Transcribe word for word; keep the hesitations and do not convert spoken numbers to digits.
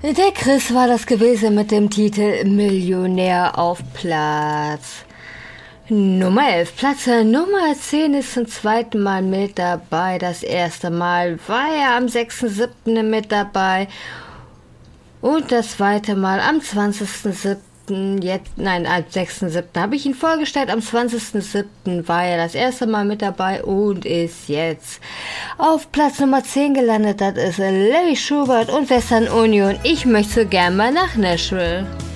Der Chris war das gewesen mit dem Titel Millionär auf Platz Nummer elf. Platz Nummer zehn ist zum zweiten Mal mit dabei. Das erste Mal war er am sechsten siebten mit dabei. Und das zweite Mal am zwanzigsten siebten Jetzt, nein, am sechsten siebten habe ich ihn vorgestellt. Am zwanzigsten siebten war er das erste Mal mit dabei und ist jetzt auf Platz Nummer zehn gelandet. Das ist Larry Schubert und Western Union. Ich möchte so gern mal nach Nashville.